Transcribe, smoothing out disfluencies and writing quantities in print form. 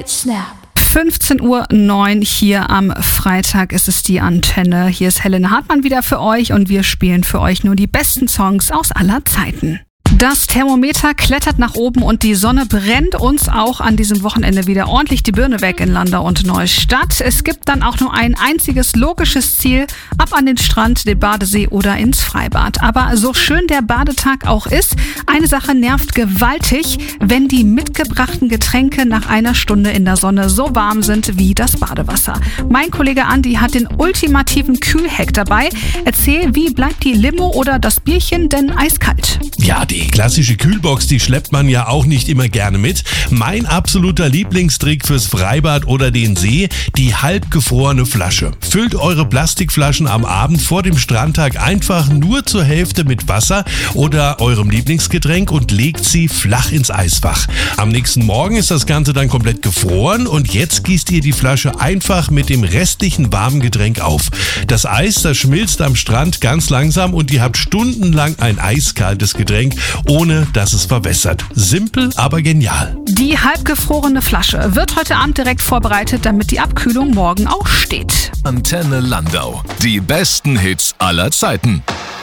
Snap. 15:09 Uhr hier am Freitag ist es die Antenne. Hier ist Helene Hartmann wieder für euch und wir spielen für euch nur die besten Songs aus aller Zeiten. Das Thermometer klettert nach oben und die Sonne brennt uns auch an diesem Wochenende wieder ordentlich die Birne weg in Landau und Neustadt. Es gibt dann auch nur ein einziges logisches Ziel: ab an den Strand, den Badesee oder ins Freibad. Aber so schön der Badetag auch ist, eine Sache nervt gewaltig, wenn die mitgebrachten Getränke nach einer Stunde in der Sonne so warm sind wie das Badewasser. Mein Kollege Andi hat den ultimativen Kühlhack dabei. Erzähl, wie bleibt die Limo oder das Bierchen denn eiskalt? Ja, die klassische Kühlbox, die schleppt man ja auch nicht immer gerne mit. Mein absoluter Lieblingstrick fürs Freibad oder den See: die halbgefrorene Flasche. Füllt eure Plastikflaschen am Abend vor dem Strandtag einfach nur zur Hälfte mit Wasser oder eurem Lieblingsgetränk und legt sie flach ins Eisfach. Am nächsten Morgen ist das Ganze dann komplett gefroren und jetzt gießt ihr die Flasche einfach mit dem restlichen warmen Getränk auf. Das Eis, das schmilzt am Strand ganz langsam und ihr habt stundenlang ein eiskaltes Getränk, ohne dass es verwässert. Simpel, aber genial. Die halbgefrorene Flasche wird heute Abend direkt vorbereitet, damit die Abkühlung morgen auch steht. Antenne Landau. Die besten Hits aller Zeiten.